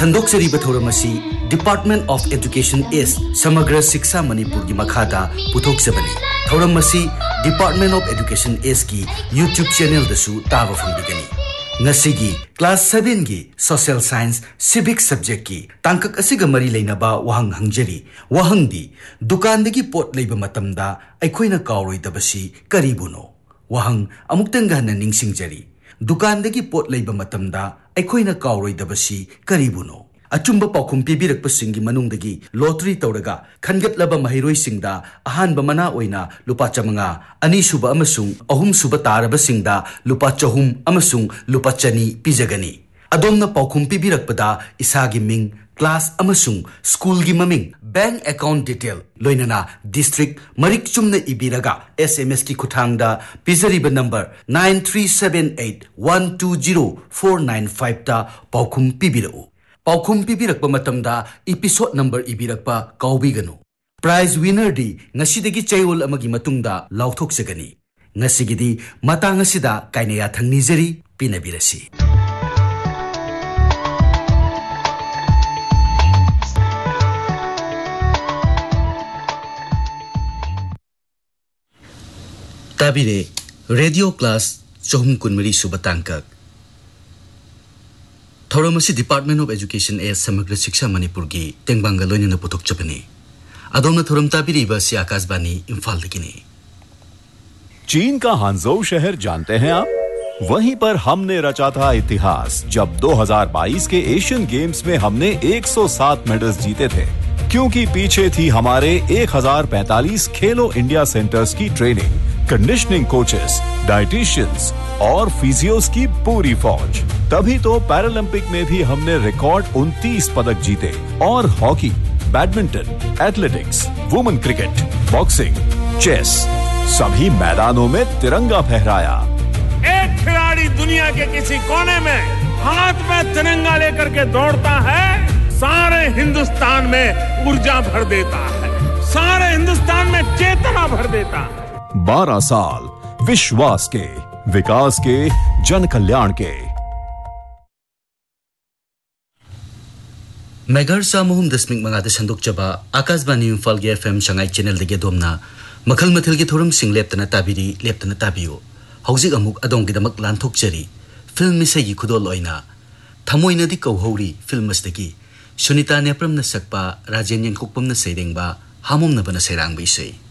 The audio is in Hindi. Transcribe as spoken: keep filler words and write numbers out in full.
संदोक्चरीब थौरमसी डिपार्टमेंट ऑफ एजुकेशन एस समग्र शिक्षा मणिपुर की मखादा पुथोक्चबनी थौरमसी डिपार्टमेंट ऑफ एजुकेशन एस की यूट्यूब चैनल दसु ताबा फंगदिगनी नसिगी क्लास सेवन की सोशल साइंस सिविक सब्जेक्ट की तांकक असिग मरी लेनबा वहंग हंगजरी वहंगदी दुकान दगी पोट लेब मतमदा अखोइना कावरोइदबसी करीबुनो वहंग अमुक्तंग हन निंगसिंगजरी दुकान दगी पोट लेब मतमदा अखोइना कावरोइदबसी करीबुनो अचुंब पाखुम पीबीरकपसिंगी मनुंगदगी लॉटरी तौरगा खनगतलब महिरोइसिंगदा अहानब मना ओइना लुपा चमंगा अनीसुब अमसुंग अहुमसुब तारबसिंगदा लुपा चहुम अमसुंग लुपा चनी पिजगनी अदोमना पाखुम पीबीरकपदा इसागी मिंग क्लास अमसुंग स्कूल की ममिंग bank account detail लोइनना district Marik Chumna इबीरगा SMS की खुथांगदा पिजरीब number nine three seven eight one two zero four nine five ता पाखुम पीबीरउ पाखुम पीबीरकपा मतमदा episode number इबीरकपा काउबीगनु prize winner the ngasiदगी चैओल अमगी मतुंगदा लाउथोक्सगनी ngasiगिदी मतांग असिदा काइनेया थंगनिजरी पिनबिरसी ताबिरे radio class चौहम कुनमरी सुबतांकक थौरमसी department of education S समग्र शिक्षा मणिपुर की तेंगबांगा लोइनना पुथोक्चबनी अदोमना थौरम ताबिरीबा से आकाशवाणी इम्फाल दगिनी। चीन का हांगझोउ शहर जानते हैं आप? वहीं पर हमने रचा था इतिहास जब दो हज़ार बाईस के एशियन गेम्स में हमने एक सौ सात मेडल्स जीते थे, क्योंकि पीछे थी हमारे एक हज़ार पैंतालीस खेलो इंडिया सेंटर्स की ट्रेनिंग, कंडीशनिंग कोचेस, डाइटिशियंस और फिजियोस की पूरी फौज। तभी तो पैरालंपिक में भी हमने रिकॉर्ड उनतीस पदक जीते और hockey, badminton, athletics, women cricket, boxing, chess सभी मैदानों में तिरंगा फहराया। एक खिलाड़ी दुनिया के किसी कोने में हाथ में तिरंगा लेकर के दौड़ता है, सारे हिंदुस्तान में ऊर्जा भर देता है, सारे हिंदुस्तान में चेतना भर देता है। बारह साल विश्वास के, विकास के, जन कल्याण के। मेगर सामुहुम दशमिक मंगाद संदोक्चबा आकाशवाणी इम्फाल के एफएम संगाई चैनल दगे दोमना मखल मथल के थोरम सिंग लेप्तना ताबिरी लेप्तना ताबियो हौजिक अमुक अदोंगिदमक लानथोक्चरी फिल्म मिसैगी खुदोल ओइना थमोइनदी कौहौरी फिल्म मस्तगी सुनीता नेप्रमना सकपा राजेन यंकुकपमना सैरेंगबा हामुमना बना सैरांग बिसै।